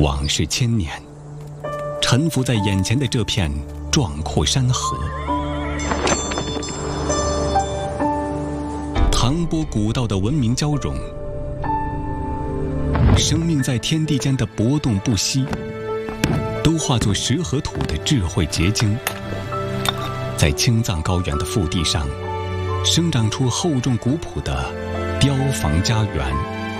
往事千年，沉浮在眼前的这片壮阔山河。唐波古道的文明交融，生命在天地间的搏动不息，都化作石和土的智慧结晶，在青藏高原的腹地上，生长出厚重古朴的雕房家园。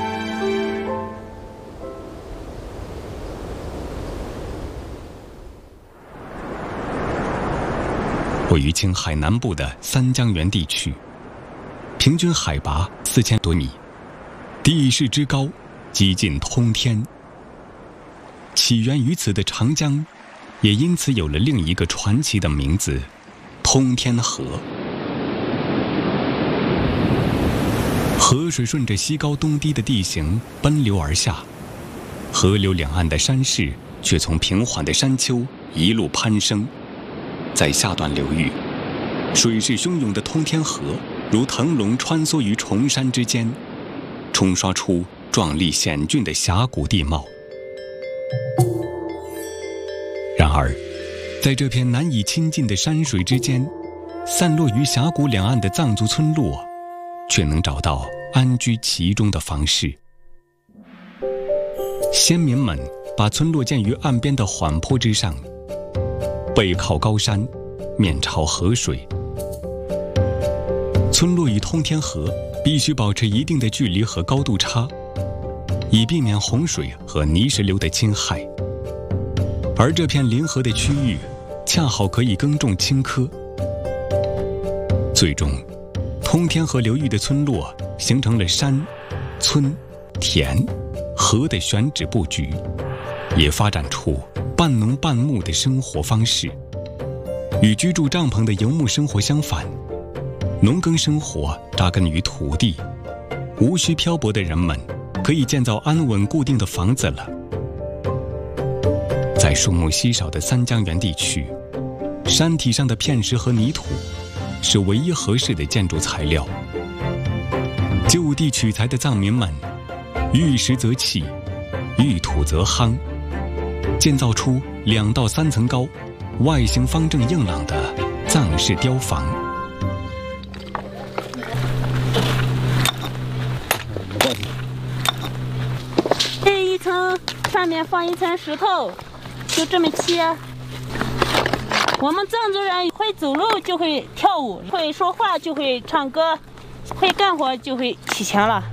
位于青海南部的三江源地区，平均海拔4000多米，地势之高，几近通天。起源于此的长江，也因此有了另一个传奇的名字——通天河。河水顺着西高东低的地形奔流而下，河流两岸的山势却从平缓的山丘一路攀升。在下段流域，水势汹涌的通天河如腾龙穿梭于重山之间，冲刷出壮丽险峻的峡谷地貌。然而，在这片难以亲近的山水之间，散落于峡谷两岸的藏族村落，却能找到安居其中的方式。先民们把村落建于岸边的缓坡之上，背靠高山，面朝河水。村落与通天河必须保持一定的距离和高度差，以避免洪水和泥石流的侵害。而这片临河的区域恰好可以耕种青稞。最终，通天河流域的村落形成了山、村、田、河的选址布局，也发展出半农半牧的生活方式。与居住帐篷的游牧生活相反，农耕生活扎根于土地，无需漂泊的人们可以建造安稳固定的房子了。在树木稀少的三江源地区，山体上的片石和泥土是唯一合适的建筑材料。就地取材的藏民们，遇石则砌，遇土则夯，建造出2到3层高、外形方正硬朗的藏式雕房。 这一层上面放一层石头，就这么砌。我们藏族人会走路就会跳舞，会说话就会唱歌，会干活就会起墙了。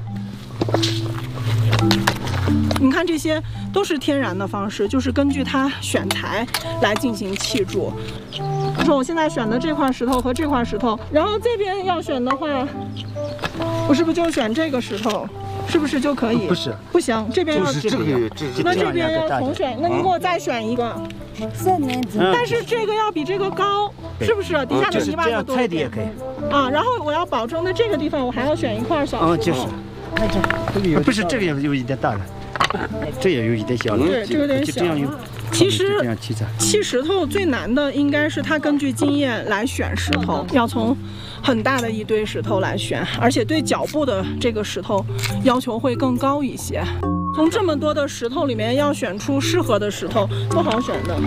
你看，这些都是天然的方式，就是根据它选材来进行砌筑。说我现在选的这块石头和这块石头，然后这边要选的话，我是不是就选这个石头？是不是就可以？ 不是， 不行，这边要就是这个， 那这边要重选，那你给我再选一个。但是这个要比这个高，是不是？底下的泥巴要多一点。 也可以。 啊，然后我要保证的这个地方我还要选一块小石头。 就是。不是这个有一点大了，这也有一点小了。 对，这有点小。 这样用。 其实砌石头最难的应该是它根据经验来选石头，要从很大的一堆石头来选，而且对脚部的这个石头要求会更高一些。从这么多的石头里面要选出适合的石头，不好选的。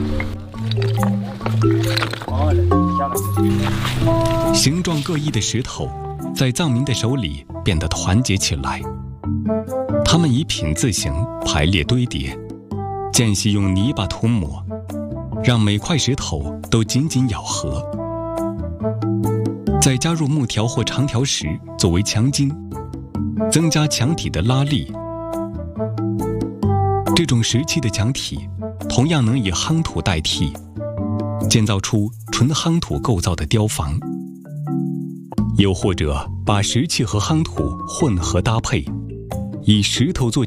形状各异的石头，在藏民的手里变得团结起来。他们以品字形排列堆叠，间隙用泥巴涂抹，让每块石头都紧紧咬合。再加入木条或长条石作为墙筋，增加墙体的拉力。这种石砌的墙体同样能以夯土代替，建造出纯夯土构造的雕房。又或者把石砌和夯土混合搭配，以石头做